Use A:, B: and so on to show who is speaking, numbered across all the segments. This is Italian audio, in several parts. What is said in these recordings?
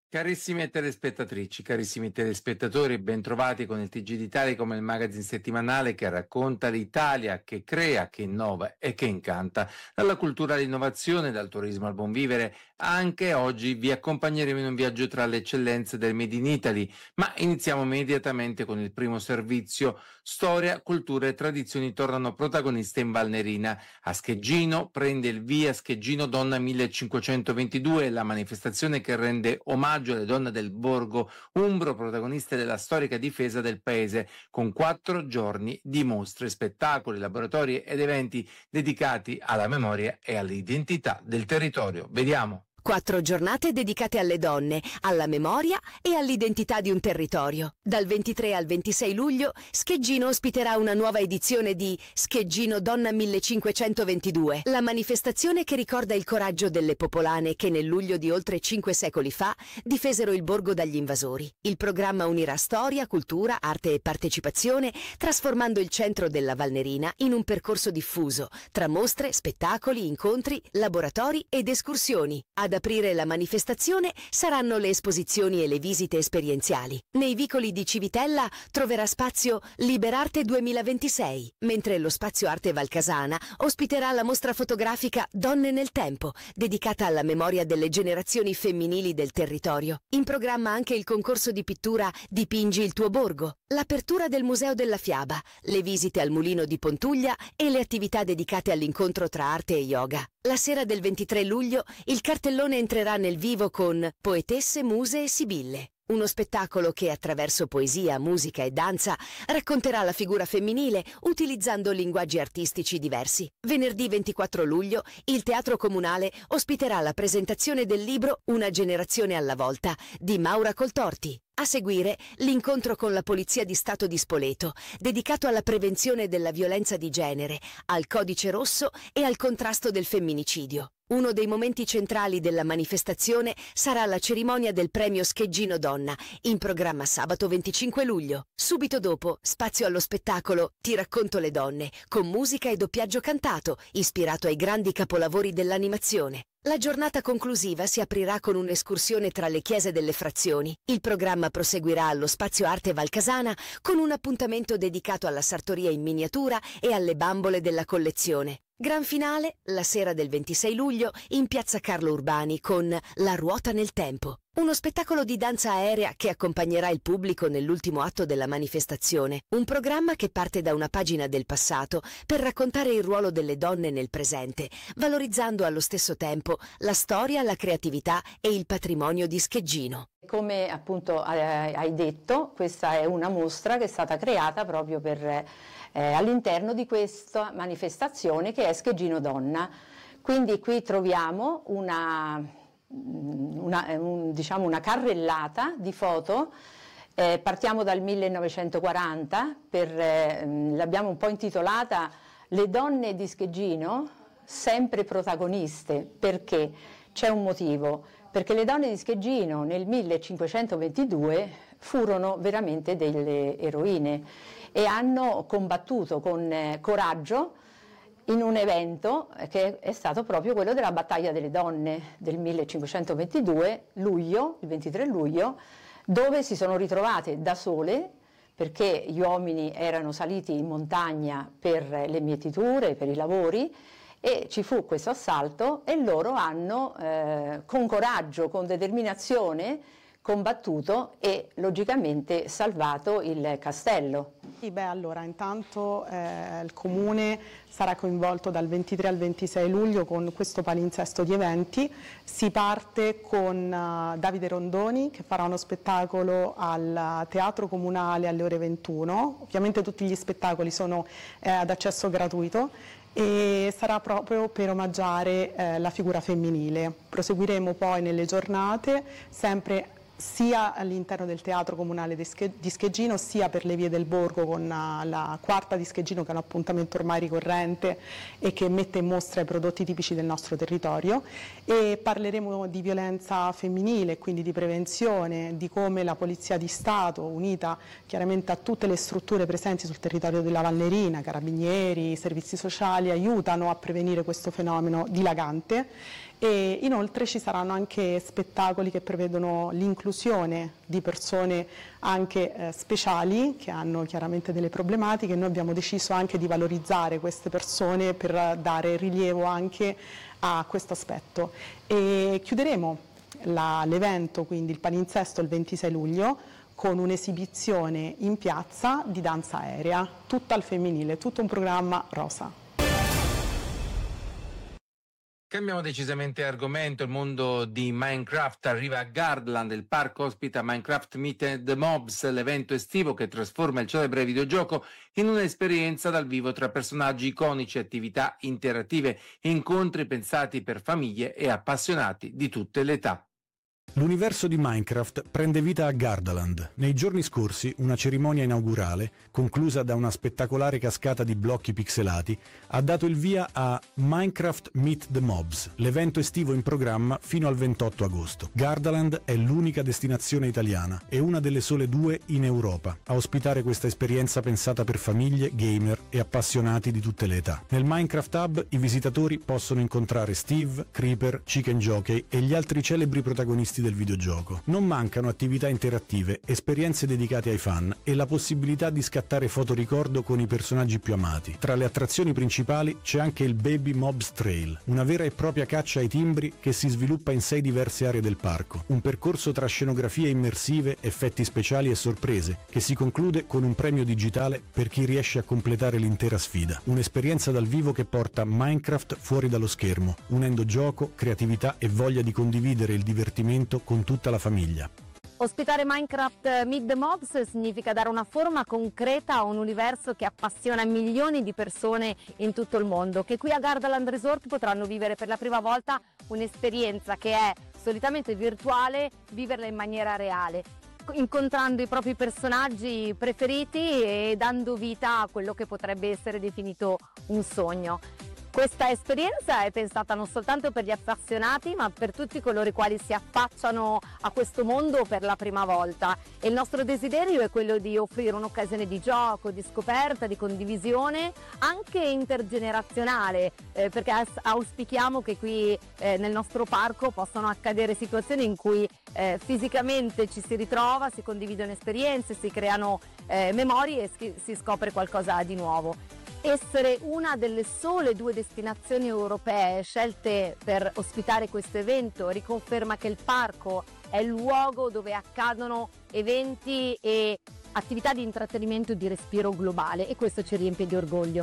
A: Carissime telespettatrici, carissimi telespettatori, bentrovati con il TG d'Italia come il magazine settimanale che racconta l'Italia, che crea, che innova e che incanta. Dalla cultura all'innovazione, dal turismo al buon vivere, anche oggi vi accompagneremo in un viaggio tra le eccellenze del Made in Italy, ma iniziamo immediatamente con il primo servizio. Storia, cultura e tradizioni tornano protagoniste in Valnerina. A Scheggino prende il via Scheggino Donna 1522, la manifestazione che rende omaggio alle donne del borgo umbro, protagoniste della storica difesa del paese, con 4 giorni di mostre, spettacoli, laboratori ed eventi dedicati alla memoria e all'identità del territorio. Vediamo.
B: 4 giornate dedicate alle donne, alla memoria e all'identità di un territorio. Dal 23 al 26 luglio, Scheggino ospiterà una nuova edizione di Scheggino Donna 1522, la manifestazione che ricorda il coraggio delle popolane che nel luglio di oltre 5 secoli fa difesero il borgo dagli invasori. Il programma unirà storia, cultura, arte e partecipazione, trasformando il centro della Valnerina in un percorso diffuso, tra mostre, spettacoli, incontri, laboratori ed escursioni. Ad aprire la manifestazione saranno le esposizioni e le visite esperienziali. Nei vicoli di Civitella troverà spazio Liberarte 2026, mentre lo spazio Arte Valcasana ospiterà la mostra fotografica Donne nel Tempo, dedicata alla memoria delle generazioni femminili del territorio. In programma anche il concorso di pittura Dipingi il tuo borgo, l'apertura del Museo della Fiaba, le visite al Mulino di Pontuglia e le attività dedicate all'incontro tra arte e yoga. La sera del 23 luglio il cartellone entrerà nel vivo con Poetesse, Muse e Sibille, uno spettacolo che attraverso poesia, musica e danza racconterà la figura femminile utilizzando linguaggi artistici diversi. Venerdì 24 luglio il Teatro Comunale ospiterà la presentazione del libro Una generazione alla volta di Maura Coltorti. A seguire l'incontro con la Polizia di Stato di Spoleto, dedicato alla prevenzione della violenza di genere, al codice rosso e al contrasto del femminicidio. Uno dei momenti centrali della manifestazione sarà la cerimonia del premio Scheggino Donna, in programma sabato 25 luglio. Subito dopo, spazio allo spettacolo Ti racconto le donne, con musica e doppiaggio cantato, ispirato ai grandi capolavori dell'animazione. La giornata conclusiva si aprirà con un'escursione tra le chiese delle frazioni. Il programma proseguirà allo Spazio Arte Valcasana con un appuntamento dedicato alla sartoria in miniatura e alle bambole della collezione. Gran finale, la sera del 26 luglio, in piazza Carlo Urbani con La ruota nel tempo. Uno spettacolo di danza aerea che accompagnerà il pubblico nell'ultimo atto della manifestazione. Un programma che parte da una pagina del passato per raccontare il ruolo delle donne nel presente, valorizzando allo stesso tempo la storia, la creatività e il patrimonio di Scheggino.
C: Come appunto hai detto, questa è una mostra che è stata creata proprio per all'interno di questa manifestazione che è Scheggino Donna. Quindi qui troviamo una carrellata di foto. Partiamo dal 1940, l'abbiamo un po' intitolata Le donne di Scheggino, sempre protagoniste. Perché? C'è un motivo. Perché le donne di Scheggino nel 1522 furono veramente delle eroine e hanno combattuto con coraggio in un evento che è stato proprio quello della battaglia delle donne del 1522, il 23 luglio, dove si sono ritrovate da sole perché gli uomini erano saliti in montagna per le mietiture, per i lavori, e ci fu questo assalto e loro hanno con coraggio, con determinazione combattuto e logicamente salvato il castello.
D: Allora, intanto il Comune sarà coinvolto dal 23 al 26 luglio con questo palinsesto di eventi. Si parte con Davide Rondoni che farà uno spettacolo al Teatro Comunale alle ore 21. Ovviamente tutti gli spettacoli sono ad accesso gratuito e sarà proprio per omaggiare la figura femminile. Proseguiremo poi nelle giornate sempre sia all'interno del Teatro Comunale di Scheggino, sia per le vie del borgo con la quarta di Scheggino, che è un appuntamento ormai ricorrente e che mette in mostra i prodotti tipici del nostro territorio, e parleremo di violenza femminile, quindi di prevenzione, di come la Polizia di Stato, unita chiaramente a tutte le strutture presenti sul territorio della Valnerina, carabinieri, servizi sociali, aiutano a prevenire questo fenomeno dilagante. E inoltre ci saranno anche spettacoli che prevedono l'inclusione di persone anche speciali che hanno chiaramente delle problematiche. Noi abbiamo deciso anche di valorizzare queste persone per dare rilievo anche a questo aspetto. E chiuderemo l'evento, quindi il palinsesto, il 26 luglio con un'esibizione in piazza di danza aerea, tutta al femminile, tutto un programma rosa.
A: Cambiamo decisamente argomento. Il mondo di Minecraft arriva a Gardaland. Il parco ospita Minecraft Meet the Mobs, l'evento estivo che trasforma il celebre videogioco in un'esperienza dal vivo tra personaggi iconici, attività interattive e incontri pensati per famiglie e appassionati di tutte le età.
E: L'universo di Minecraft prende vita a Gardaland. Nei giorni scorsi una cerimonia inaugurale, conclusa da una spettacolare cascata di blocchi pixelati, ha dato il via a Minecraft Meet the Mobs, l'evento estivo in programma fino al 28 agosto. Gardaland è l'unica destinazione italiana e una delle sole 2 in Europa a ospitare questa esperienza pensata per famiglie, gamer e appassionati di tutte le età. Nel Minecraft Hub i visitatori possono incontrare Steve, Creeper, Chicken Jockey e gli altri celebri protagonisti del videogioco. Non mancano attività interattive, esperienze dedicate ai fan e la possibilità di scattare fotoricordo con i personaggi più amati. Tra le attrazioni principali c'è anche il Baby Mobs Trail, una vera e propria caccia ai timbri che si sviluppa in 6 diverse aree del parco. Un percorso tra scenografie immersive, effetti speciali e sorprese, che si conclude con un premio digitale per chi riesce a completare l'intera sfida. Un'esperienza dal vivo che porta Minecraft fuori dallo schermo, unendo gioco, creatività e voglia di condividere il divertimento con tutta la famiglia.
F: Ospitare Minecraft Meet the Mobs significa dare una forma concreta a un universo che appassiona milioni di persone in tutto il mondo, che qui a Gardaland Resort potranno vivere per la prima volta un'esperienza che è solitamente virtuale, viverla in maniera reale, incontrando i propri personaggi preferiti e dando vita a quello che potrebbe essere definito un sogno. Questa esperienza è pensata non soltanto per gli appassionati, ma per tutti coloro i quali si affacciano a questo mondo per la prima volta. E il nostro desiderio è quello di offrire un'occasione di gioco, di scoperta, di condivisione, anche intergenerazionale, perché auspichiamo che qui nel nostro parco possano accadere situazioni in cui fisicamente ci si ritrova, si condividono esperienze, si creano memorie e si scopre qualcosa di nuovo. Essere una delle sole 2 destinazioni europee scelte per ospitare questo evento riconferma che il parco è il luogo dove accadono eventi e attività di intrattenimento e di respiro globale, e questo ci riempie di orgoglio.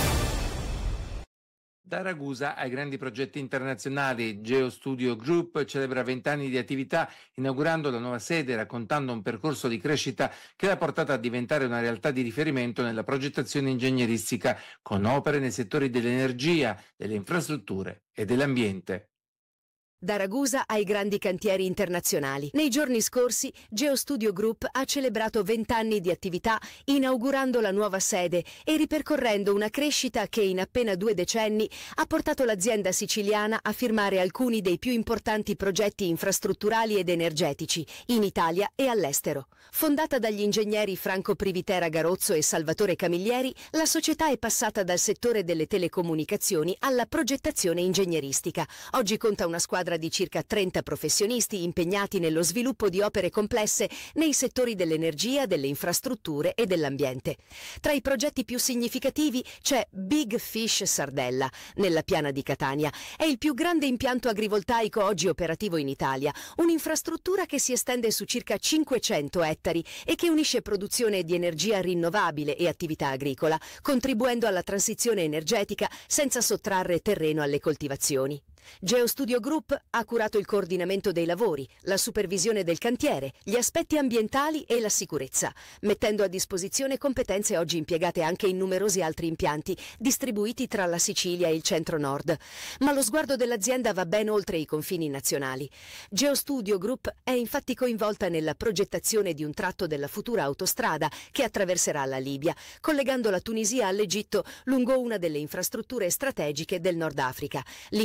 A: Da Ragusa ai grandi progetti internazionali, GeoStudio Group celebra 20 anni di attività inaugurando la nuova sede e raccontando un percorso di crescita che l'ha portata a diventare una realtà di riferimento nella progettazione ingegneristica, con opere nei settori dell'energia, delle infrastrutture e dell'ambiente.
B: Da Ragusa ai grandi cantieri internazionali. Nei giorni scorsi GeoStudio Group ha celebrato 20 anni di attività inaugurando la nuova sede e ripercorrendo una crescita che in appena 2 decenni ha portato l'azienda siciliana a firmare alcuni dei più importanti progetti infrastrutturali ed energetici in Italia e all'estero. Fondata dagli ingegneri Franco Privitera Garozzo e Salvatore Camiglieri, la società è passata dal settore delle telecomunicazioni alla progettazione ingegneristica. Oggi conta una squadra di circa 30 professionisti impegnati nello sviluppo di opere complesse nei settori dell'energia, delle infrastrutture e dell'ambiente. Tra i progetti più significativi c'è Big Fish Sardella, nella piana di Catania. È il più grande impianto agrivoltaico oggi operativo in Italia, un'infrastruttura che si estende su circa 500 ettari e che unisce produzione di energia rinnovabile e attività agricola, contribuendo alla transizione energetica senza sottrarre terreno alle coltivazioni. GeoStudio Group ha curato il coordinamento dei lavori, la supervisione del cantiere, gli aspetti ambientali e la sicurezza, mettendo a disposizione competenze oggi impiegate anche in numerosi altri impianti distribuiti tra la Sicilia e il centro-nord. Ma lo sguardo dell'azienda va ben oltre i confini nazionali. GeoStudio Group è infatti coinvolta nella progettazione di un tratto della futura autostrada che attraverserà la Libia, collegando la Tunisia all'Egitto lungo una delle infrastrutture strategiche del Nord Africa. L'incarico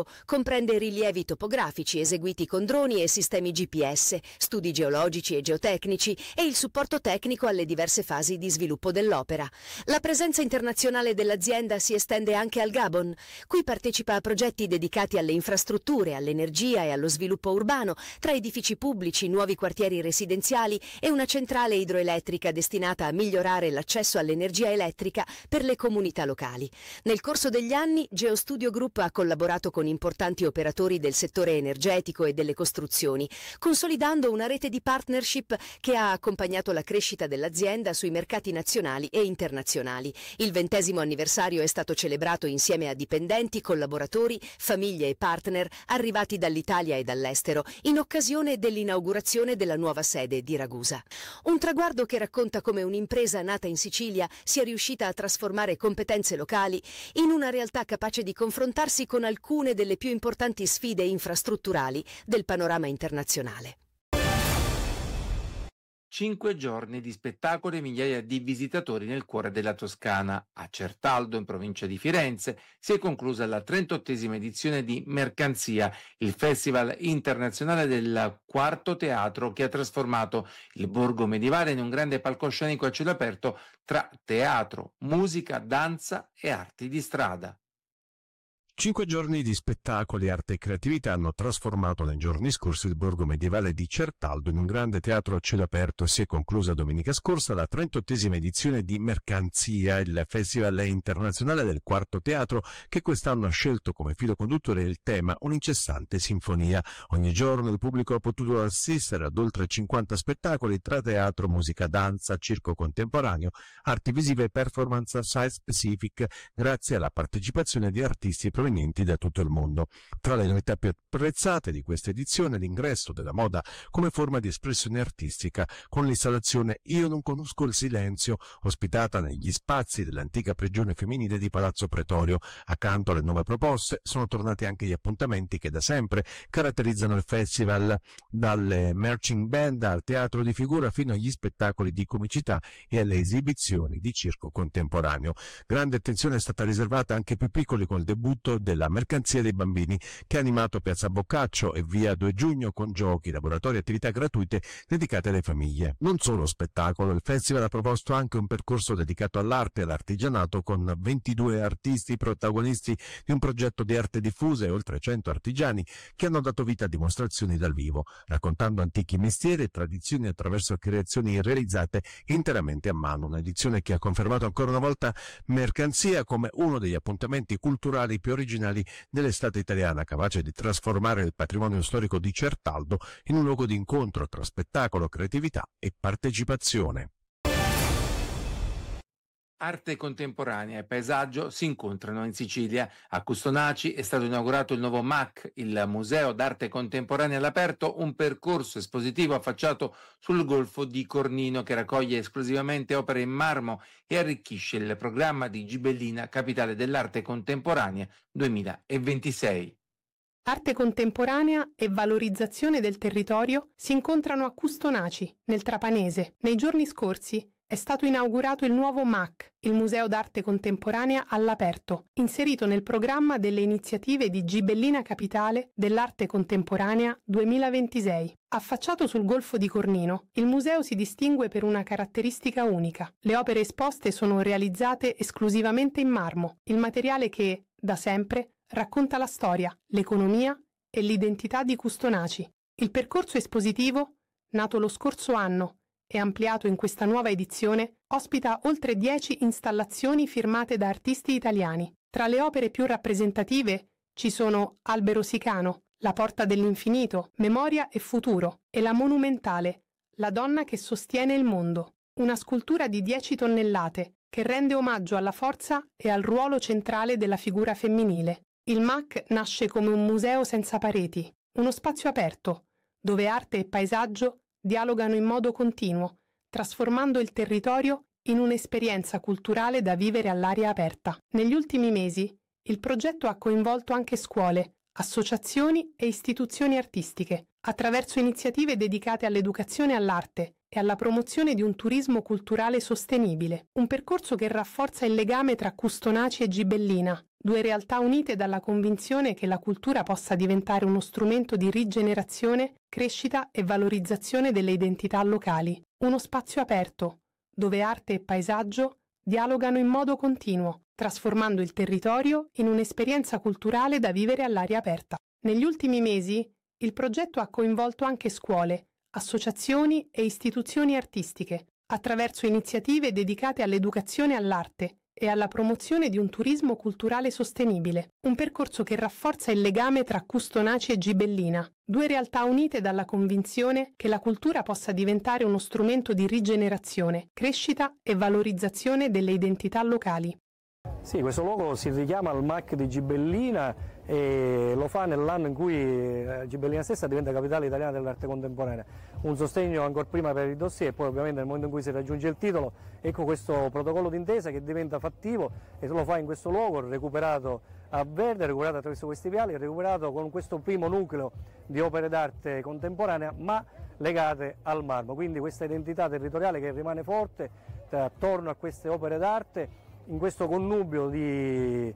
B: museo comprende rilievi topografici eseguiti con droni e sistemi GPS, studi geologici e geotecnici e il supporto tecnico alle diverse fasi di sviluppo dell'opera. La presenza internazionale dell'azienda si estende anche al Gabon. Qui partecipa a progetti dedicati alle infrastrutture, all'energia e allo sviluppo urbano, tra edifici pubblici, nuovi quartieri residenziali e una centrale idroelettrica destinata a migliorare l'accesso all'energia elettrica per le comunità locali. Nel corso degli anni, Geostudio Group ha collaborato con importanti operatori del settore energetico e delle costruzioni, consolidando una rete di partnership che ha accompagnato la crescita dell'azienda sui mercati nazionali e internazionali. Il 20° anniversario è stato celebrato insieme a dipendenti, collaboratori, famiglie e partner arrivati dall'Italia e dall'estero in occasione dell'inaugurazione della nuova sede di Ragusa. Un traguardo che racconta come un'impresa nata in Sicilia sia riuscita a trasformare competenze locali in una realtà capace di confrontarsi con alcune delle più importanti sfide infrastrutturali del panorama internazionale.
A: 5 giorni di spettacoli e migliaia di visitatori nel cuore della Toscana. A Certaldo, in provincia di Firenze, si è conclusa la 38ª edizione di Mercanzia, il festival internazionale del Quarto Teatro che ha trasformato il borgo medievale in un grande palcoscenico a cielo aperto tra teatro, musica, danza e arti di strada.
G: 5 giorni di spettacoli, arte e creatività hanno trasformato nei giorni scorsi il borgo medievale di Certaldo in un grande teatro a cielo aperto e si è conclusa domenica scorsa la 38ª edizione di Mercanzia, il festival internazionale del Quarto Teatro che quest'anno ha scelto come filo conduttore il tema un'incessante sinfonia. Ogni giorno il pubblico ha potuto assistere ad oltre 50 spettacoli tra teatro, musica, danza, circo contemporaneo, arti visive e performance site-specific grazie alla partecipazione di artisti provenienti da tutto il mondo. Tra le novità più apprezzate di questa edizione l'ingresso della moda come forma di espressione artistica con l'installazione Io non conosco il silenzio, ospitata negli spazi dell'antica prigione femminile di Palazzo Pretorio. Accanto alle nuove proposte sono tornati anche gli appuntamenti che da sempre caratterizzano il festival, dalle marching band al teatro di figura fino agli spettacoli di comicità e alle esibizioni di circo contemporaneo. Grande attenzione è stata riservata anche ai più piccoli con il debutto della Mercanzia dei Bambini che ha animato Piazza Boccaccio e via 2 Giugno con giochi, laboratori e attività gratuite dedicate alle famiglie. Non solo spettacolo, il festival ha proposto anche un percorso dedicato all'arte e all'artigianato con 22 artisti protagonisti di un progetto di arte diffusa e oltre 100 artigiani che hanno dato vita a dimostrazioni dal vivo, raccontando antichi mestieri e tradizioni attraverso creazioni realizzate interamente a mano. Un'edizione che ha confermato ancora una volta Mercanzia come uno degli appuntamenti culturali più originali dell'estate italiana, capace di trasformare il patrimonio storico di Certaldo in un luogo di incontro tra spettacolo, creatività e partecipazione.
A: Arte contemporanea e paesaggio si incontrano in Sicilia. A Custonaci è stato inaugurato il nuovo MAC, il Museo d'Arte Contemporanea all'aperto, un percorso espositivo affacciato sul Golfo di Cornino che raccoglie esclusivamente opere in marmo e arricchisce il programma di Gibellina, capitale dell'arte contemporanea 2026.
H: Arte contemporanea e valorizzazione del territorio si incontrano a Custonaci, nel Trapanese. Nei giorni scorsi è stato inaugurato il nuovo MAC, il Museo d'Arte Contemporanea all'aperto, inserito nel programma delle iniziative di Gibellina Capitale dell'Arte Contemporanea 2026. Affacciato sul Golfo di Cornino, il museo si distingue per una caratteristica unica. Le opere esposte sono realizzate esclusivamente in marmo, il materiale che, da sempre, racconta la storia, l'economia e l'identità di Custonaci. Il percorso espositivo, nato lo scorso anno e ampliato in questa nuova edizione, ospita oltre 10 installazioni firmate da artisti italiani. Tra le opere più rappresentative ci sono Albero Sicano, La Porta dell'Infinito, Memoria e Futuro e la monumentale La donna che sostiene il mondo, una scultura di 10 tonnellate che rende omaggio alla forza e al ruolo centrale della figura femminile. Il MAC nasce come un museo senza pareti, uno spazio aperto, dove arte e paesaggio dialogano in modo continuo, trasformando il territorio in un'esperienza culturale da vivere all'aria aperta. Negli ultimi mesi, il progetto ha coinvolto anche scuole, associazioni e istituzioni artistiche, attraverso iniziative dedicate all'educazione all'arte e alla promozione di un turismo culturale sostenibile, un percorso che rafforza il legame tra Custonaci e Gibellina, due realtà unite dalla convinzione che la cultura possa diventare uno strumento di rigenerazione, crescita e valorizzazione delle identità locali, uno spazio aperto, dove arte e paesaggio dialogano in modo continuo, trasformando il territorio in un'esperienza culturale da vivere all'aria aperta. Negli ultimi mesi, il progetto ha coinvolto anche scuole, associazioni e istituzioni artistiche, attraverso iniziative dedicate all'educazione all'arte e alla promozione di un turismo culturale sostenibile, un percorso che rafforza il legame tra Custonaci e Gibellina, due realtà unite dalla convinzione che la cultura possa diventare uno strumento di rigenerazione, crescita e valorizzazione delle identità locali.
I: Sì, questo logo si richiama al MAC di Gibellina e lo fa nell'anno in cui Gibellina stessa diventa capitale italiana dell'arte contemporanea. Un sostegno ancora prima per il dossier e poi ovviamente nel momento in cui si raggiunge il titolo, ecco questo protocollo d'intesa che diventa fattivo e lo fa in questo logo recuperato a verde, recuperato attraverso questi viali, recuperato con questo primo nucleo di opere d'arte contemporanea ma legate al marmo. Quindi questa identità territoriale che rimane forte attorno a queste opere d'arte, in questo connubio di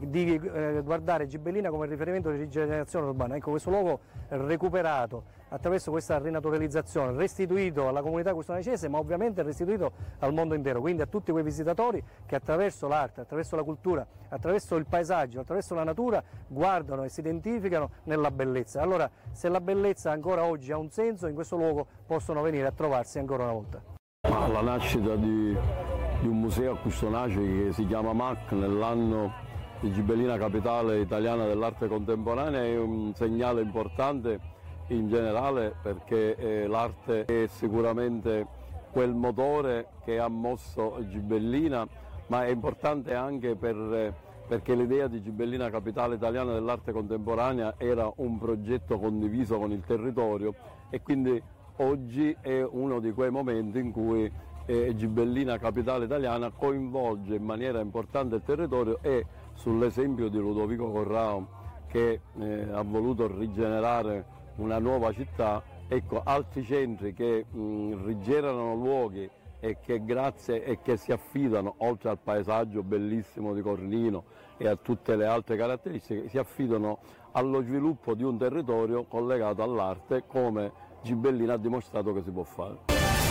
I: guardare Gibellina come riferimento di rigenerazione urbana. Ecco, questo logo recuperato attraverso questa rinaturalizzazione, restituito alla comunità custonacese, ma ovviamente restituito al mondo intero, quindi a tutti quei visitatori che attraverso l'arte, attraverso la cultura, attraverso il paesaggio, attraverso la natura guardano e si identificano nella bellezza. Allora, se la bellezza ancora oggi ha un senso, in questo luogo possono venire a trovarsi ancora una volta.
J: La nascita di un museo a Custonaci che si chiama MAC nell'anno di Gibellina capitale italiana dell'arte contemporanea è un segnale importante in generale perché l'arte è sicuramente quel motore che ha mosso Gibellina, ma è importante anche perché l'idea di Gibellina capitale italiana dell'arte contemporanea era un progetto condiviso con il territorio e quindi oggi è uno di quei momenti in cui Gibellina capitale italiana coinvolge in maniera importante il territorio e sull'esempio di Ludovico Corrao che ha voluto rigenerare una nuova città, ecco altri centri che rigenerano luoghi e che si affidano oltre al paesaggio bellissimo di Cornino e a tutte le altre caratteristiche, si affidano allo sviluppo di un territorio collegato all'arte come Gibellina ha dimostrato che si può fare.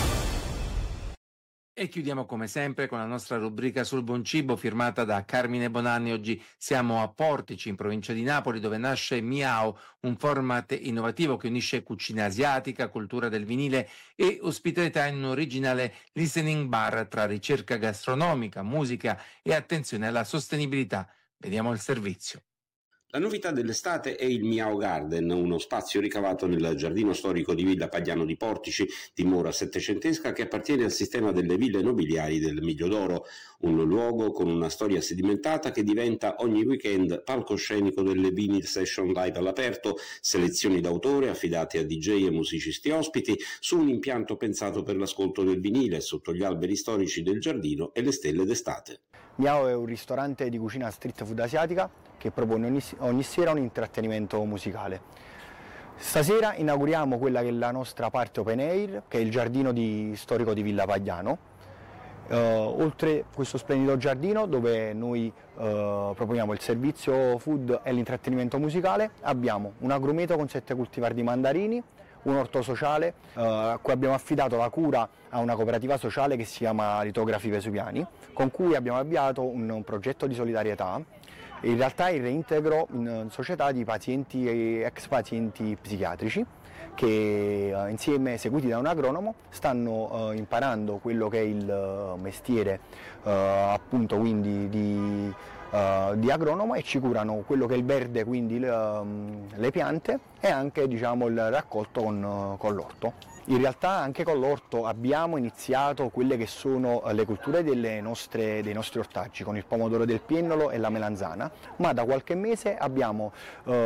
A: E chiudiamo come sempre con la nostra rubrica sul buon cibo firmata da Carmine Bonanni. Oggi siamo a Portici, in provincia di Napoli, dove nasce Miao, un format innovativo che unisce cucina asiatica, cultura del vinile e ospitalità in un originale listening bar tra ricerca gastronomica, musica e attenzione alla sostenibilità. Vediamo il servizio.
K: La novità dell'estate è il Miao Garden, uno spazio ricavato nel giardino storico di Villa Pagliano di Portici, dimora settecentesca che appartiene al sistema delle ville nobiliari del Miglio d'Oro, un luogo con una storia sedimentata che diventa ogni weekend palcoscenico delle vinyl session live all'aperto, selezioni d'autore affidate a DJ e musicisti ospiti su un impianto pensato per l'ascolto del vinile sotto gli alberi storici del giardino e le stelle d'estate.
L: Miao è un ristorante di cucina street food asiatica che propone ogni sera un intrattenimento musicale. Stasera inauguriamo quella che è la nostra parte open air, che è il giardino storico di Villa Pagliano. Oltre questo splendido giardino dove noi proponiamo il servizio food e l'intrattenimento musicale, abbiamo un agrumeto con 7 cultivar di mandarini, un orto sociale a cui abbiamo affidato la cura a una cooperativa sociale che si chiama Litografi Vesuviani, con cui abbiamo avviato un progetto di solidarietà, in realtà il reintegro in società di pazienti e ex pazienti psichiatrici che insieme, seguiti da un agronomo, stanno imparando quello che è il mestiere appunto quindi di agronomo e ci curano quello che è il verde, quindi le piante e anche diciamo il raccolto con l'orto. In realtà anche con l'orto abbiamo iniziato quelle che sono le colture dei nostri ortaggi, con il pomodoro del piennolo e la melanzana, ma da qualche mese abbiamo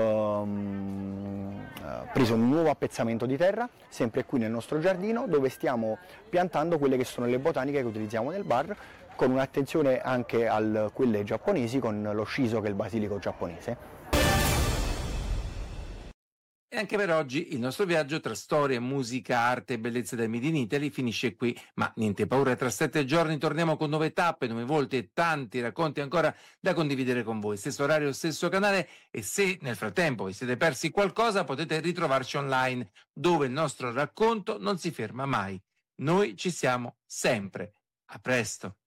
L: preso un nuovo appezzamento di terra, sempre qui nel nostro giardino, dove stiamo piantando quelle che sono le botaniche che utilizziamo nel bar, con un'attenzione anche a quelle giapponesi, con lo shiso che è il basilico giapponese.
A: E anche per oggi il nostro viaggio tra storia, musica, arte e bellezza del Made in Italy finisce qui, ma niente paura, tra 7 giorni torniamo con nuove tappe, nuovi volti e tanti racconti ancora da condividere con voi. Stesso orario, stesso canale, e se nel frattempo vi siete persi qualcosa potete ritrovarci online, dove il nostro racconto non si ferma mai. Noi ci siamo sempre. A presto.